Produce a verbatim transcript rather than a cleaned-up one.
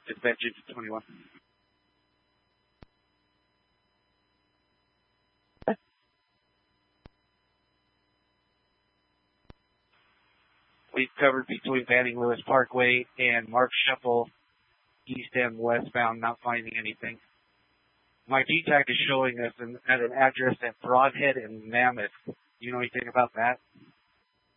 Dispatch to twenty-one. We've covered between Banning Lewis Parkway and Mark Shuffle, east and westbound, not finding anything. My D TAC is showing us an, at an address at Broadhead and Mammoth. Do you know anything about that?